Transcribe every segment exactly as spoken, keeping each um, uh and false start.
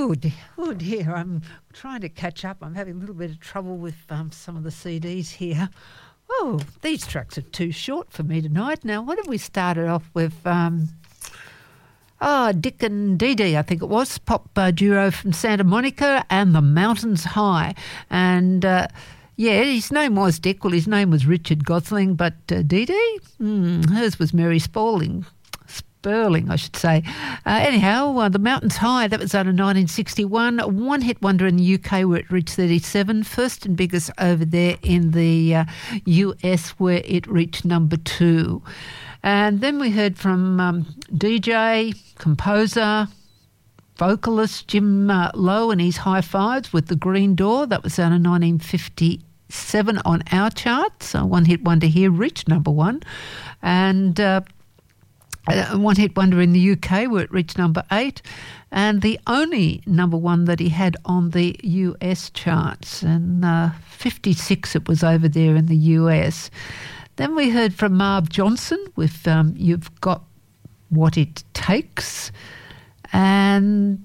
Oh dear, oh dear, I'm trying to catch up. I'm having a little bit of trouble with um, some of the C Ds here. Oh, these tracks are too short for me tonight. Now, what have we started off with? Um, oh, Dick and Dee Dee, I think it was, pop uh, duo from Santa Monica and The Mountains High. And, uh, yeah, his name was Dick. Well, his name was Richard Gosling, but uh, Dee Dee, mm, hers was Mary Spaulding. Sperling, I should say. Uh, anyhow, uh, The Mountains High, that was out of nineteen sixty-one. A one-hit wonder in the U K where it reached thirty-seven. First and biggest over there in the uh, U S where it reached number two. And then we heard from um, D J, composer, vocalist Jim uh, Lowe and his High Fives with The Green Door. That was out of nineteen fifty-seven on our charts. So one-hit wonder here reached number one. And... Uh, Uh, one hit wonder in the U K where it reached number eight, and the only number one that he had on the U S charts, and uh, fifty-six it was over there in the U S. Then we heard from Marv Johnson with um, You've Got What It Takes, and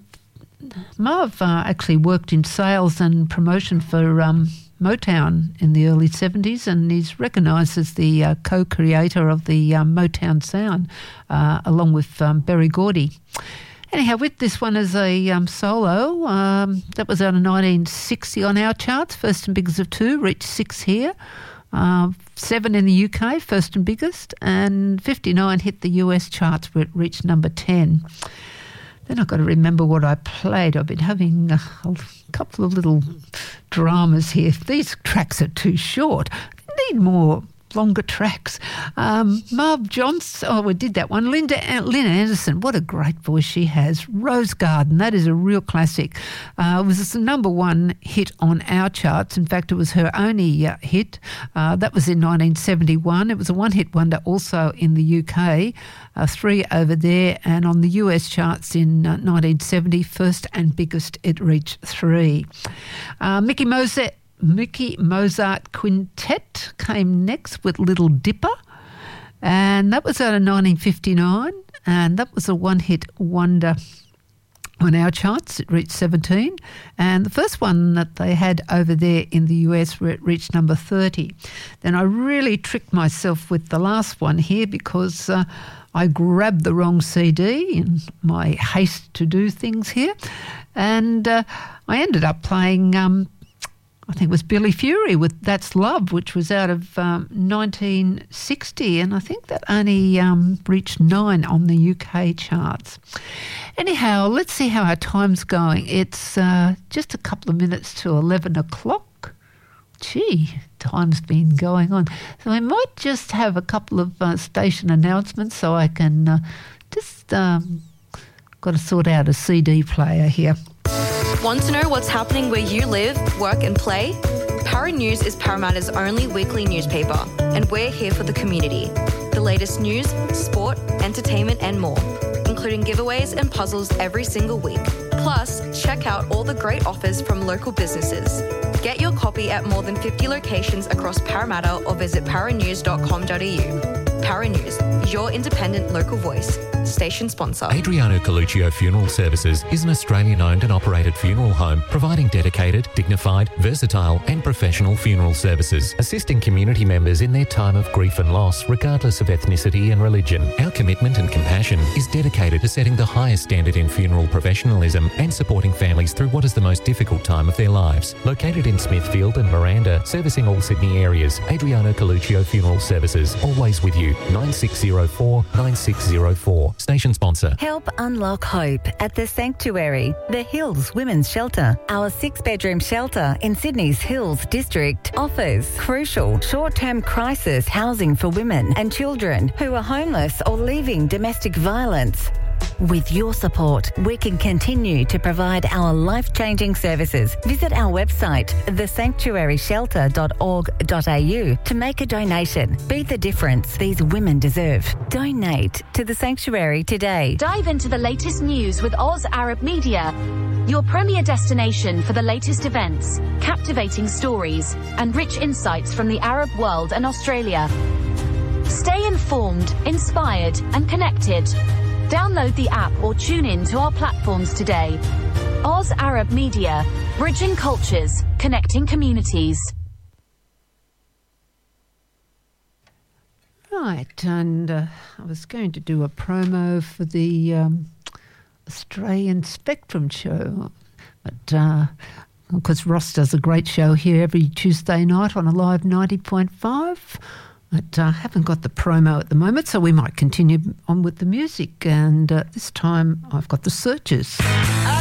Marv uh, actually worked in sales and promotion for um, Motown in the early seventies, and he's recognised as the uh, co-creator of the um, Motown sound, uh, along with um, Berry Gordy. Anyhow, with this one as a um, solo, um, that was out of nineteen sixty on our charts, first and biggest of two, reached six here, uh, seven in the U K, first and biggest, and fifty-nine hit the U S charts where it reached number ten. Then I've got to remember what I played. I've been having a, a couple of little dramas here. These tracks are too short. I need more longer tracks. Um, Marv Johnson, oh, we did that one. Linda Lynn Anderson, what a great voice she has. Rose Garden, that is a real classic. Uh, it was the number one hit on our charts. In fact, it was her only uh, hit. Uh, that was in nineteen seventy-one. It was a one-hit wonder also in the U K, uh, three over there, and on the U S charts in uh, nineteen seventy, first and biggest, it reached three. Uh, Mickey Mozart. Mickey Mozart Quintet came next with Little Dipper, and that was out of nineteen fifty-nine, and that was a one-hit wonder on our charts. It reached seventeen, and the first one that they had over there in the U S where it reached number thirty. Then I really tricked myself with the last one here because uh, I grabbed the wrong C D in my haste to do things here, and uh, I ended up playing... Um, I think it was Billy Fury with That's Love, which was out of um, nineteen sixty, and I think that only um, reached nine on the U K charts. Anyhow, let's see how our time's going. It's uh, just a couple of minutes to eleven o'clock. Gee, time's been going on. So I might just have a couple of uh, station announcements so I can uh, just... Um, got to sort out a C D player here. Want to know what's happening where you live, work and play? Para News is Parramatta's only weekly newspaper, and we're here for the community. The latest news, sport, entertainment and more, including giveaways and puzzles every single week. Plus, check out all the great offers from local businesses. Get your copy at more than fifty locations across Parramatta or visit paranews dot com dot a u. Para News, your independent local voice. Station sponsor. Adriano Coluccio Funeral Services is an Australian-owned and operated funeral home providing dedicated, dignified, versatile and professional funeral services, assisting community members in their time of grief and loss regardless of ethnicity and religion. Our commitment and compassion is dedicated to setting the highest standard in funeral professionalism and supporting families through what is the most difficult time of their lives. Located in Smithfield and Miranda, servicing all Sydney areas, Adriano Coluccio Funeral Services, always with you. nine six zero four nine six zero four. Station sponsor. Help unlock hope at The Sanctuary, the Hills Women's Shelter. Our six-bedroom shelter in Sydney's Hills District offers crucial short-term crisis housing for women and children who are homeless or leaving domestic violence. With your support, we can continue to provide our life-changing services. Visit our website, the sanctuary shelter dot org dot a u, to make a donation. Be the difference these women deserve. Donate to The Sanctuary today. Dive into the latest news with Oz Arab Media, your premier destination for the latest events, captivating stories, and rich insights from the Arab world and Australia. Stay informed, inspired, and connected. Download the app or tune in to our platforms today. Oz Arab Media, bridging cultures, connecting communities. Right, and uh, I was going to do a promo for the um, Australian Spectrum show, but uh, because Ross does a great show here every Tuesday night on Alive ninety point five, but I uh, haven't got the promo at the moment, so we might continue on with the music, and uh, this time I've got the Searchers.